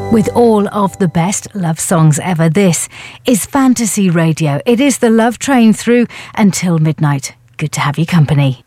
With all of the best love songs ever, this is Fantasy Radio. It is the Love Train through until midnight. Good to have your company.